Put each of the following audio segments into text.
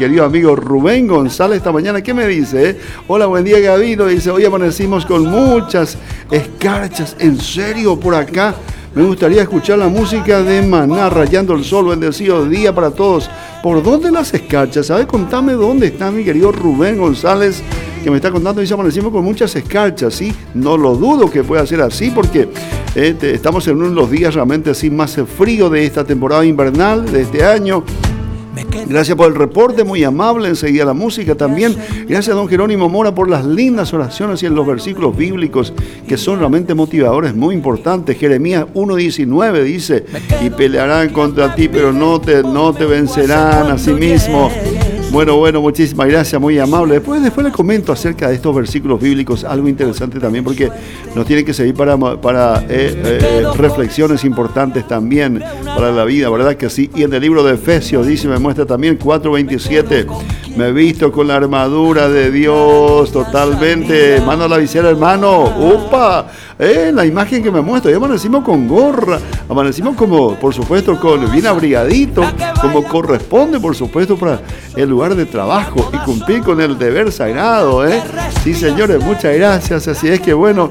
querido amigo Rubén González esta mañana. ¿Qué me dice? Hola, buen día, Gabino. Dice, hoy amanecimos con muchas escarchas. ¿En serio? Por acá me gustaría escuchar la música de Maná, Rayando el Sol. Bendecido día para todos. ¿Por dónde las escarchas? ¿Sabes? Contame dónde está mi querido Rubén González, que me está contando. Dice, amanecimos con muchas escarchas, ¿sí? No lo dudo que pueda ser así, porque estamos en uno de los días realmente así más frío de esta temporada invernal de este año. Gracias por el reporte, muy amable. Enseguida la música también. Gracias a don Jerónimo Mora por las lindas oraciones y en los versículos bíblicos que son realmente motivadores, muy importantes. Jeremías 1:19 dice, y pelearán contra ti, pero no te vencerán a sí mismo. Bueno, muchísimas gracias, muy amable. Después le comento acerca de estos versículos bíblicos, algo interesante también, porque nos tienen que servir para reflexiones importantes también para la vida, ¿verdad que sí? Y en el libro de Efesios dice, me muestra también 4:27, me he visto con la armadura de Dios totalmente. Mano a la visera, hermano. ¡Upa! La imagen que me muestra, ya amanecimos con gorra, amanecimos como, por supuesto, con bien abrigadito, como corresponde, por supuesto, para el lugar de trabajo y cumplir con el deber sagrado, Sí, señores, muchas gracias. Así es que, bueno,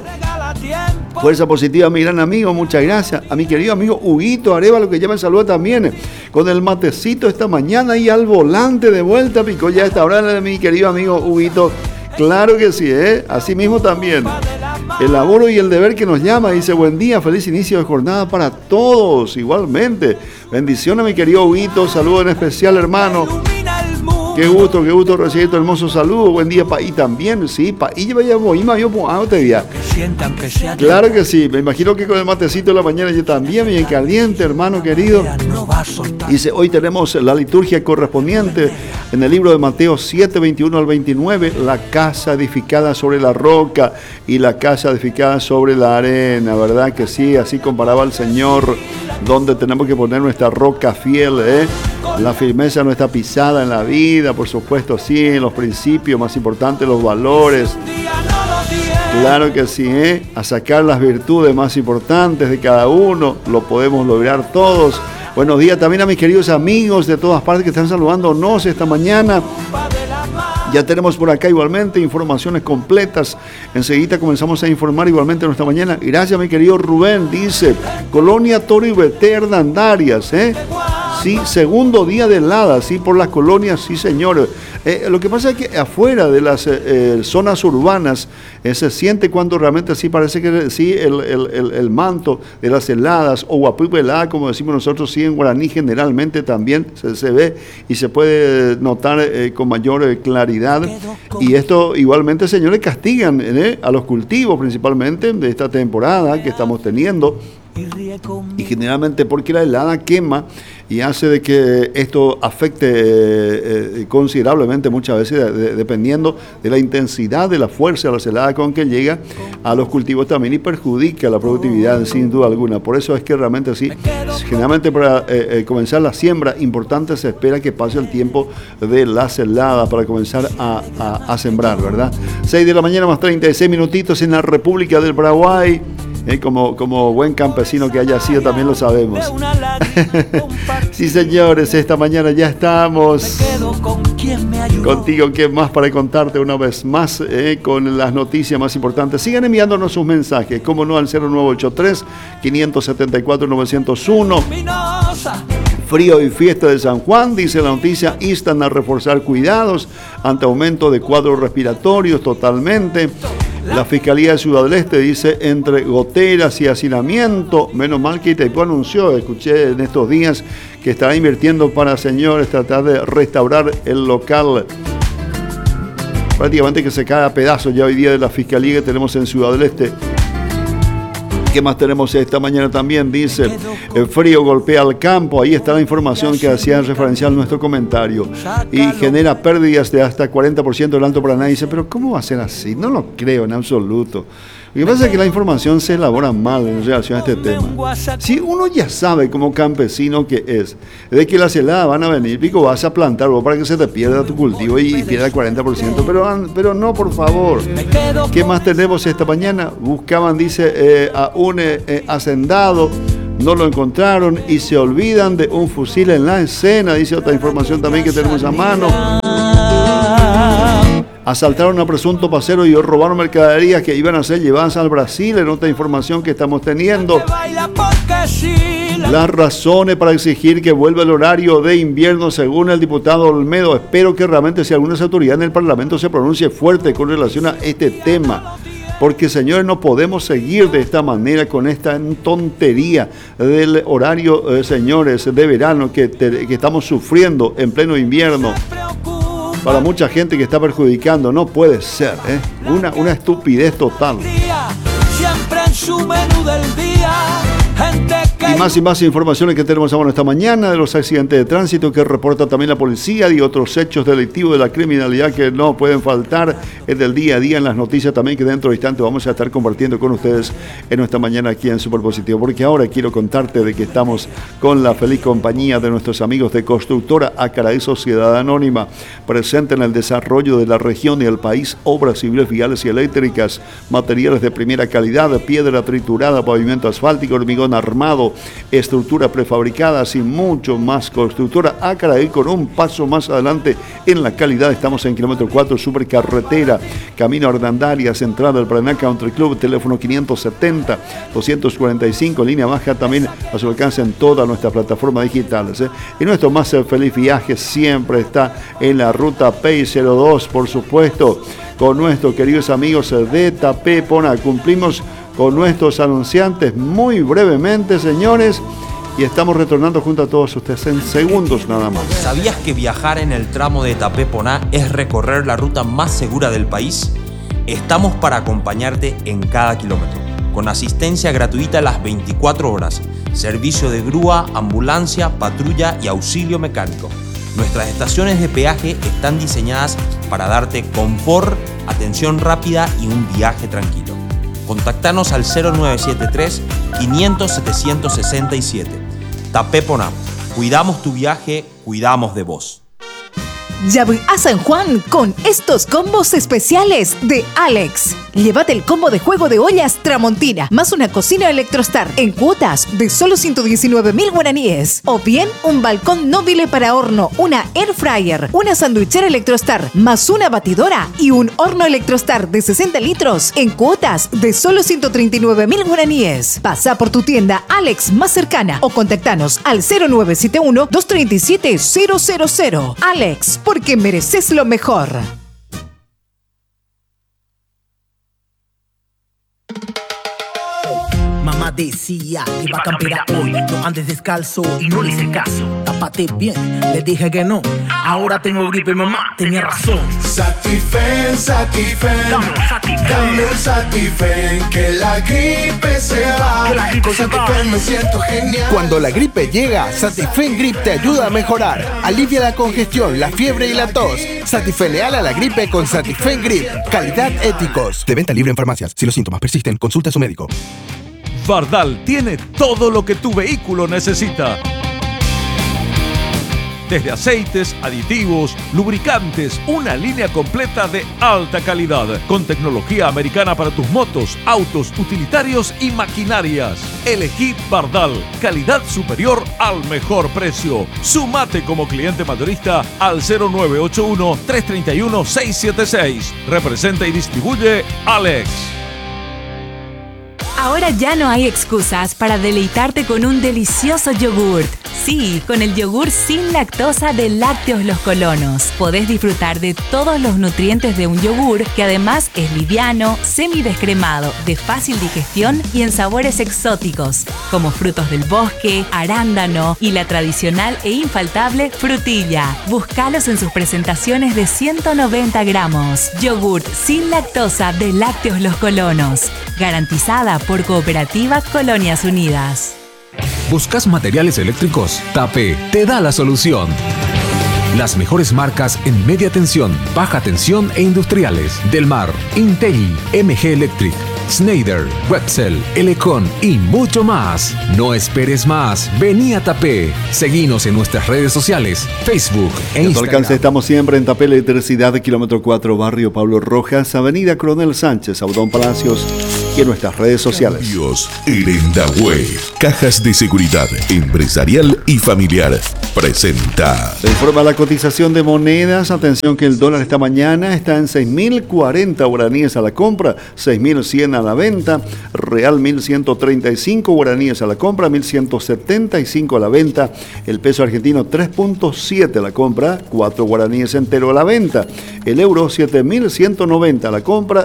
fuerza positiva, mi gran amigo, muchas gracias. A mi querido amigo Huguito Arevalo, que ya me saluda también, con el matecito esta mañana y al volante de vuelta, picó ya esta hora de mi querido amigo Huguito. Claro que sí, así mismo también. El laboro y el deber que nos llama, dice, buen día, feliz inicio de jornada para todos, igualmente. Bendiciones, mi querido Huguito, saludo en especial, hermano. Qué gusto recibir tu hermoso saludo. Buen día, Paí también, sí, Paí día. Claro que sí, me imagino que con el matecito de la mañana yo también, bien caliente, hermano querido. Dice, hoy tenemos la liturgia correspondiente en el libro de Mateo 7:21 al 29, la casa edificada sobre la roca y la casa edificada sobre la arena, ¿verdad que sí? Así comparaba el Señor, donde tenemos que poner nuestra roca fiel, la firmeza de nuestra pisada en la vida, por supuesto, sí, en los principios más importantes, los valores. Claro que sí, a sacar las virtudes más importantes de cada uno, lo podemos lograr todos. Buenos días también a mis queridos amigos de todas partes que están saludándonos esta mañana. Ya tenemos por acá igualmente informaciones completas. Enseguida comenzamos a informar igualmente nuestra mañana. Gracias, mi querido Rubén. Dice, Colonia Toro y Beterda, Andarias, Sí, segundo día de helada, sí, por las colonias, sí, señor. Lo que pasa es que afuera de las zonas urbanas se siente cuando realmente sí parece que sí el manto de las heladas o guapuipo helada, como decimos nosotros, sí, en guaraní generalmente también se ve y se puede notar con mayor claridad. Y esto igualmente, señores, castigan a los cultivos principalmente de esta temporada que estamos teniendo. Y generalmente porque la helada quema y hace de que esto afecte considerablemente muchas veces, dependiendo de la intensidad de la fuerza de las heladas con que llega a los cultivos también, y perjudica la productividad sin duda alguna. Por eso es que realmente sí, generalmente para comenzar la siembra importante se espera que pase el tiempo de las heladas para comenzar a sembrar, ¿verdad? 6 de la mañana más 36 minutitos en la República del Paraguay. Como buen campesino que haya sido, también lo sabemos. Sí, señores, esta mañana ya estamos contigo. ¿Qué más para contarte una vez más con las noticias más importantes? Sigan enviándonos sus mensajes, como no, al 0983-574-901. Frío y fiesta de San Juan, dice la noticia, instan a reforzar cuidados ante aumento de cuadros respiratorios totalmente. La Fiscalía de Ciudad del Este dice, entre goteras y hacinamiento, menos mal que Itaipú anunció, escuché en estos días, que estará invirtiendo para, señores, tratar de restaurar el local. Prácticamente que se cae a pedazos ya hoy día de la Fiscalía que tenemos en Ciudad del Este. ¿Qué más tenemos esta mañana también? Dice, el frío golpea al campo. Ahí está la información que hacía referencia a nuestro comentario. Y genera pérdidas de hasta 40% del Alto Paraná. Dice, pero ¿cómo va a ser así? No lo creo en absoluto. Lo que pasa es que la información se elabora mal en relación a este tema. Si uno ya sabe como campesino que es, de que las heladas van a venir, pico, vas a plantar vos para que se te pierda tu cultivo y pierda el 40%, pero no, por favor. ¿Qué más tenemos esta mañana? Buscaban, dice, a un hacendado, no lo encontraron y se olvidan de un fusil en la escena, dice otra información también que tenemos a mano. Asaltaron a presunto pasero y robaron mercaderías que iban a ser llevadas al Brasil, en otra información que estamos teniendo. Las razones para exigir que vuelva el horario de invierno, según el diputado Olmedo. Espero que realmente si alguna autoridad en el Parlamento se pronuncie fuerte con relación a este tema. Porque, señores, no podemos seguir de esta manera con esta tontería del horario, señores, de verano que estamos sufriendo en pleno invierno. Para mucha gente que está perjudicando, no puede ser, una estupidez total. Siempre en su menú del día. Y más informaciones que tenemos ahora esta mañana de los accidentes de tránsito que reporta también la policía y otros hechos delictivos de la criminalidad que no pueden faltar en el día a día en las noticias también, que dentro de instantes vamos a estar compartiendo con ustedes en nuestra mañana aquí en Superpositivo. Porque ahora quiero contarte de que estamos con la feliz compañía de nuestros amigos de Constructora Acaraí Sociedad Anónima, presente en el desarrollo de la región y el país, obras civiles, viales y eléctricas, materiales de primera calidad, piedra triturada, pavimento asfáltico, hormigón armado, estructuras prefabricadas y mucho más. Constructora Acaraí, con un paso más adelante en la calidad. Estamos en kilómetro 4, supercarretera, camino Hernandarias, entrada del Paraná Country Club, teléfono 570-245, línea baja también a su alcance en todas nuestras plataformas digitales. Y nuestro más feliz viaje siempre está en la ruta PI02, por supuesto, con nuestros queridos amigos de Tapé Pona. Cumplimos con nuestros anunciantes muy brevemente, señores, y estamos retornando junto a todos ustedes en segundos nada más. ¿Sabías que viajar en el tramo de Tapé-Poná es recorrer la ruta más segura del país? Estamos para acompañarte en cada kilómetro, con asistencia gratuita las 24 horas, servicio de grúa, ambulancia, patrulla y auxilio mecánico. Nuestras estaciones de peaje están diseñadas para darte confort, atención rápida y un viaje tranquilo. Contactanos al 0973 500 767. Tapé-Poná. Cuidamos tu viaje, cuidamos de vos. Ya voy a San Juan con estos combos especiales de Alex. Llévate el combo de juego de ollas Tramontina más una cocina Electrostar en cuotas de solo 119.000 guaraníes. O bien un balcón Nobile para horno, una Air Fryer, una sandwichera Electrostar más una batidora y un horno Electrostar de 60 litros en cuotas de solo 139.000 guaraníes. Pasa por tu tienda Alex más cercana o contactanos al 0971-237-000. Alex, porque mereces lo mejor. Mamá decía que iba a campear hoy, no andes descalzo y no le hice caso. Tápate bien, le dije que no. Ahora tengo gripe, mamá tenía razón. Satifen, dame un Satifen, que la gripe se va. Con Satifen me siento genial. Cuando la gripe llega, Satifen Grip te ayuda a mejorar. Alivia la congestión, la fiebre y la tos. Satifeneala a la gripe con Satifen Grip. Calidad Éticos. De venta libre en farmacias. Si los síntomas persisten, consulta a su médico. Fardal tiene todo lo que tu vehículo necesita. Desde aceites, aditivos, lubricantes, una línea completa de alta calidad, con tecnología americana para tus motos, autos, utilitarios y maquinarias. Elegí Fardal, calidad superior al mejor precio. Sumate como cliente mayorista al 0981-331-676. Representa y distribuye Alex. Ahora ya no hay excusas para deleitarte con un delicioso yogurt. Sí, con el yogur sin lactosa de Lácteos Los Colonos. Podés disfrutar de todos los nutrientes de un yogur que además es liviano, semidescremado, de fácil digestión y en sabores exóticos, como frutos del bosque, arándano y la tradicional e infaltable frutilla. Búscalos en sus presentaciones de 190 gramos. Yogurt sin lactosa de Lácteos Los Colonos. Garantizada por Cooperativa Colonias Unidas. ¿Buscas materiales eléctricos? Tapé te da la solución. Las mejores marcas en media tensión, baja tensión e industriales. Delmar, Integli, MG Electric, Schneider, Webcel, Elecon y mucho más. No esperes más. Vení a Tapé. Seguinos en nuestras redes sociales, Facebook e Instagram. En tu alcance estamos siempre en Tapé Electricidad, kilómetro 4, barrio Pablo Rojas, avenida Coronel Sánchez, Audón Palacios. y en nuestras redes sociales. Cambios Irendahue. Cajas de seguridad empresarial y familiar. Presenta. Se informa la cotización de monedas. Atención que el dólar esta mañana está en 6.040 guaraníes a la compra, 6.100 a la venta. Real 1.135 guaraníes a la compra, 1.175 a la venta. El peso argentino 3.7 a la compra, 4 guaraníes entero a la venta. El euro 7.190 a la compra,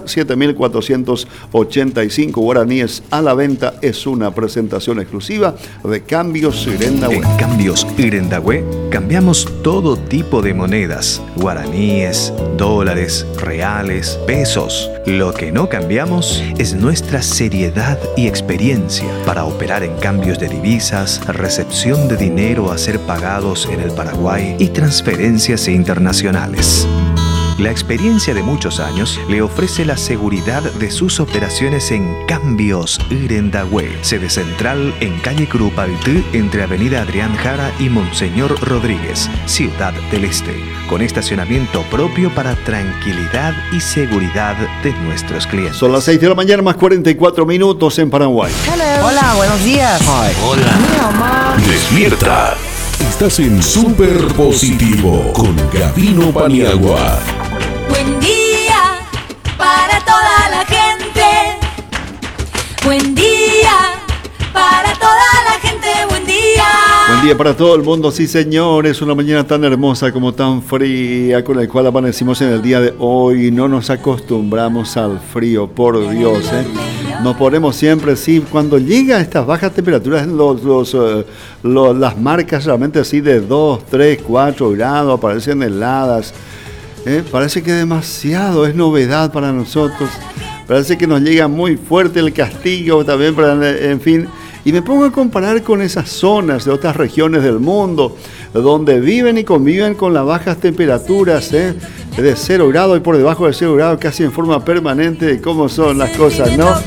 7.485 guaraníes a la venta. Es una presentación exclusiva de Cambios Irendahue. En Cambios Irendahue cambiamos todo tipo de monedas: guaraníes, dólares, reales, pesos. Lo que no cambiamos es nuestra seriedad y experiencia para operar en cambios de divisas, recepción de dinero a ser pagados en el Paraguay y transferencias internacionales. La experiencia de muchos años le ofrece la seguridad de sus operaciones en Cambios Irendahue, sede central en calle Curupaytí, entre avenida Adrián Jara y Monseñor Rodríguez, Ciudad del Este, con estacionamiento propio para tranquilidad y seguridad de nuestros clientes. Son las 6 de la mañana más 44 minutos en Paraguay. Hello. Hola, buenos días. Hi. Hola. Despierta. Estás en Super Positivo con Gabino Paniagua. Buen día para toda la gente. Buen día para toda la gente. Buen día. Buen día para todo el mundo, sí señores. Una mañana tan hermosa como tan fría con la cual amanecimos en el día de hoy. No nos acostumbramos al frío, por Dios, Nos ponemos siempre, sí, cuando llega a estas bajas temperaturas, las marcas realmente así de 2, 3, 4 grados aparecen heladas. Parece que demasiado, es novedad para nosotros. Parece que nos llega muy fuerte el castigo también, en fin. Y me pongo a comparar con esas zonas de otras regiones del mundo, donde viven y conviven con las bajas temperaturas, de 0 grados y por debajo de 0 grados casi en forma permanente, de cómo son las cosas, ¿no?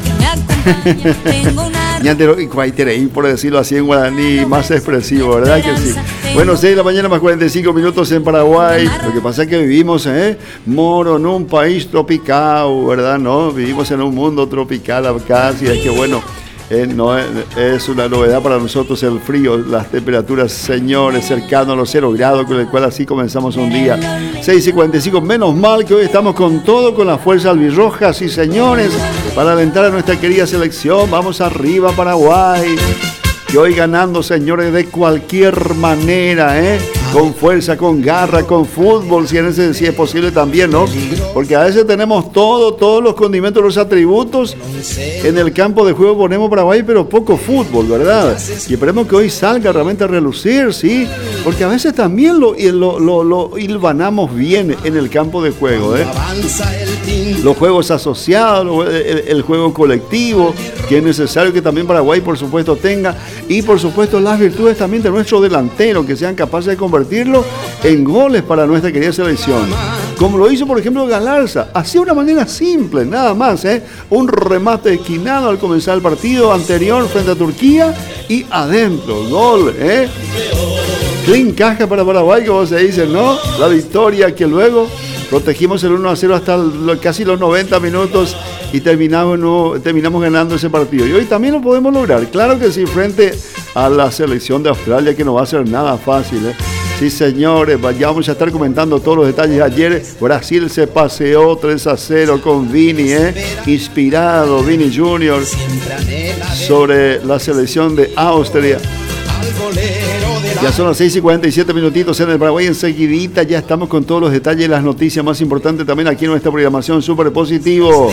Por decirlo así en guaraní, más expresivo, ¿verdad que sí? Bueno, 6 de la mañana más 45 minutos en Paraguay. Lo que pasa es que vivimos, Moro, en un país tropical, ¿verdad? ¿No? Vivimos en un mundo tropical acá, así es que bueno, no es una novedad para nosotros el frío, las temperaturas, señores, cercanos a los 0 grados, con el cual así comenzamos un día. 6:55, menos mal que hoy estamos con todo, con la fuerza albirroja, sí señores, para alentar a nuestra querida selección. Vamos arriba Paraguay, que hoy ganando, señores, de cualquier manera, con fuerza, con garra, con fútbol, si es posible también, ¿no? Porque a veces tenemos todos los condimentos, los atributos. En el campo de juego ponemos Paraguay, pero poco fútbol, ¿verdad? Y esperemos que hoy salga realmente a relucir, ¿sí? Porque a veces también lo hilvanamos bien en el campo de juego, Los juegos asociados, el juego colectivo, que es necesario que también Paraguay, por supuesto, tenga. Y, por supuesto, las virtudes también de nuestro delantero, que sean capaces de convertirlo en goles para nuestra querida selección. Como lo hizo, por ejemplo, Galarza. Así de una manera simple, nada más, Un remate esquinado al comenzar el partido anterior frente a Turquía y adentro, gol, Clean caja para Paraguay, como se dice, ¿no? La victoria que luego protegimos el 1-0 hasta casi los 90 minutos y terminamos ganando ese partido. Y hoy también lo podemos lograr, claro que sí, frente a la selección de Australia, que no va a ser nada fácil, Sí, señores, ya vamos a estar comentando todos los detalles. Ayer Brasil se paseó 3-0 con Vini, inspirado, Vini Junior, sobre la selección de Austria. Ya son las 6:47 minutitos en el Paraguay. Enseguidita ya estamos con todos los detalles y las noticias más importantes también aquí en nuestra programación Super Positivo.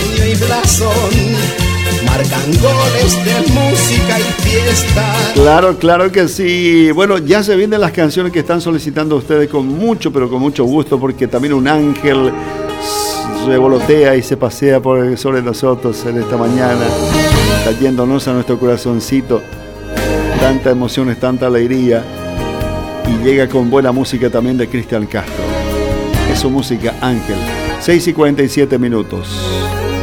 Marcan goles de música y fiesta. Claro que sí. Bueno, ya se vienen las canciones que están solicitando ustedes con mucho, pero con mucho gusto, porque también un ángel revolotea y se pasea sobre nosotros en esta mañana, trayéndonos a nuestro corazoncito tanta emociones, tanta alegría, y llega con buena música también de Cristian Castro. Es su música Ángel. 6:47 minutos.